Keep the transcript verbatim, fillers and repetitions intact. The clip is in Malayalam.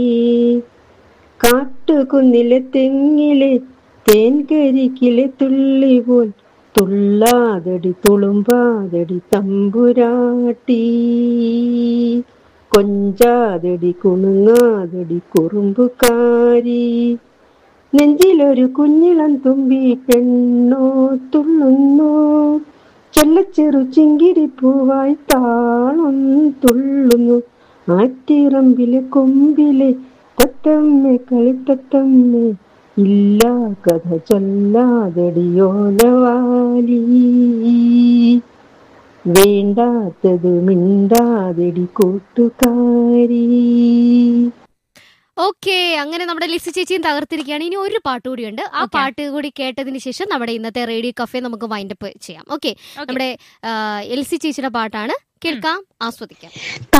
കാട്ടുകുന്നിലെ തെങ്ങിലെ തേൻകരിക്കിലെ തുള്ളി പോൽ തുള്ളാതടി തുളുമ്പാതടി തമ്പുരാട്ടി, കൊഞ്ചാതടി കുണുങ്ങാതടി കുറുമ്പുകാരി, നെഞ്ചിലൊരു കുഞ്ഞിളം തുമ്പി പെണ്ണോ തുള്ളുന്നു, ചെല്ലച്ചെറു ചിങ്കിരിപ്പൂവായി താളം തുള്ളുന്നു, ആറ്റിറമ്പിലെ കൊമ്പിലെ തത്തമ്മേ കളിത്തത്തമ്മേ, ഇല്ല കഥ ചൊല്ലാതടിയോലവാലി, വേണ്ടാത്തത് മിണ്ടാതടി കൂട്ടുകാരി. ഓക്കെ, അങ്ങനെ നമ്മുടെ ലിസി ചേച്ചിയും തകർത്തിരിക്കുകയാണ്. ഇനി ഒരു പാട്ട് കൂടിയുണ്ട്. ആ പാട്ട് കൂടി കേട്ടതിന് ശേഷം നമ്മുടെ ഇന്നത്തെ റേഡിയോ കഫേ നമുക്ക് വൈൻഡപ്പ് ചെയ്യാം. ഓക്കെ, നമ്മുടെ ലിസി ചേച്ചിയുടെ പാട്ടാണ്, കേൾക്കാം, ആസ്വദിക്കാം.